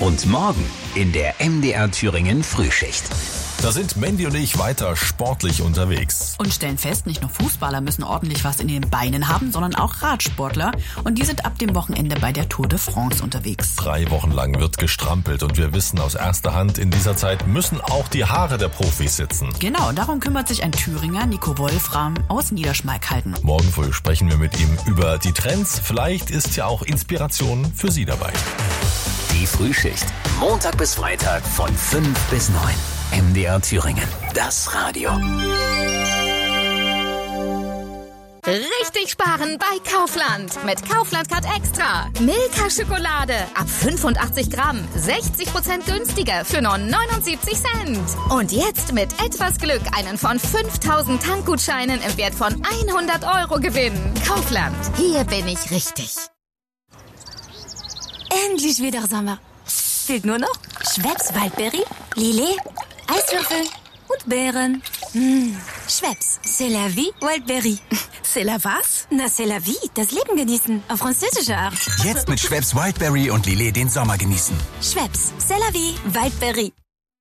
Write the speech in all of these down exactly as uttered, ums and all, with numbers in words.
Und morgen in der M D R Thüringen Frühschicht. Da sind Mandy und ich weiter sportlich unterwegs. Und stellen fest, nicht nur Fußballer müssen ordentlich was in den Beinen haben, sondern auch Radsportler. Und die sind ab dem Wochenende bei der Tour de France unterwegs. Drei Wochen lang wird gestrampelt und wir wissen aus erster Hand, in dieser Zeit müssen auch die Haare der Profis sitzen. Genau, darum kümmert sich ein Thüringer, Nico Wolfram, aus Niederschmalkalden. Morgen früh sprechen wir mit ihm über die Trends. Vielleicht ist ja auch Inspiration für Sie dabei. Die Frühschicht. Montag bis Freitag von fünf bis neun. M D R Thüringen. Das Radio. Richtig sparen bei Kaufland. Mit Kaufland Card Extra. Milka Schokolade ab fünfundachtzig Gramm. sechzig Prozent günstiger für nur neunundsiebzig Cent. Und jetzt mit etwas Glück einen von fünftausend Tankgutscheinen im Wert von hundert Euro gewinnen. Kaufland. Hier bin ich richtig. Endlich wieder Sommer. Fehlt nur noch Schweppes Waldbeere, Lillet, Eiswürfel und Beeren. Mmh. Schweppes, c'est la vie, Wildberry. C'est la was? Na, c'est la vie, das Leben genießen, auf französische Art. Jetzt mit Schweppes Wildberry und Lillet den Sommer genießen. Schweppes, c'est la vie, Wildberry.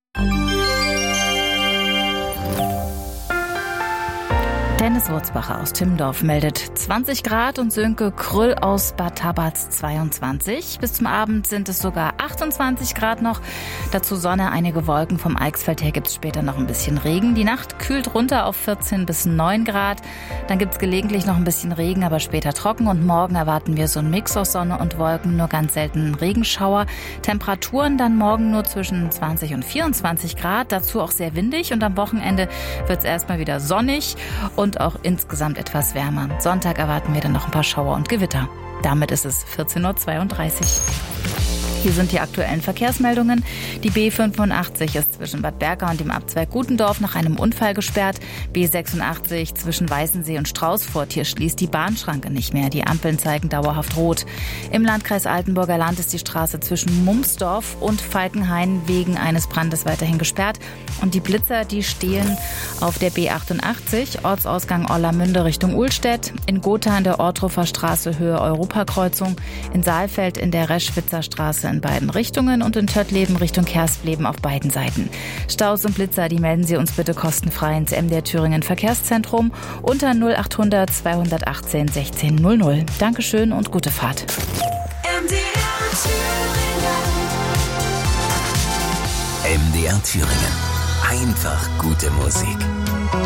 Dennis Wurzbacher aus Timmendorf meldet zwanzig Grad und Sönke Krüll aus Bad Tabatz zweiundzwanzig. Bis zum Abend sind es sogar achtundzwanzig Grad noch. Dazu Sonne, einige Wolken. Vom Eichsfeld her gibt es später noch ein bisschen Regen. Die Nacht kühlt runter auf vierzehn bis neun Grad. Dann gibt es gelegentlich noch ein bisschen Regen, aber später trocken. Und morgen erwarten wir so einen Mix aus Sonne und Wolken, nur ganz selten Regenschauer. Temperaturen dann morgen nur zwischen zwanzig und vierundzwanzig Grad. Dazu auch sehr windig. Und am Wochenende wird es erstmal wieder sonnig und auch insgesamt etwas wärmer. Sonntag erwarten wir dann noch ein paar Schauer und Gewitter. Damit ist es vierzehn Uhr zweiunddreißig. Hier sind die aktuellen Verkehrsmeldungen. Die B fünfundachtzig ist zwischen Bad Berka und dem Abzweig Gutendorf nach einem Unfall gesperrt. B sechsundachtzig zwischen Weißensee und Straußfurt. Hier schließt die Bahnschranke nicht mehr. Die Ampeln zeigen dauerhaft rot. Im Landkreis Altenburger Land ist die Straße zwischen Mumsdorf und Falkenhain wegen eines Brandes weiterhin gesperrt. Und die Blitzer, die stehen auf der B achtundachtzig, Ortsausgang Orlamünde Richtung Uhlstedt, in Gotha in der Ortruffer Straße Höhe Europakreuzung, in Saalfeld in der Reschwitzer Straße in beiden Richtungen und in Töttleben Richtung Kerstleben auf beiden Seiten. Staus und Blitzer, die melden Sie uns bitte kostenfrei ins M D R Thüringen Verkehrszentrum unter null achthundert zweihundertachtzehn sechzehn null null. Dankeschön und gute Fahrt. M D R Thüringen. M D R Thüringen. Einfach gute Musik.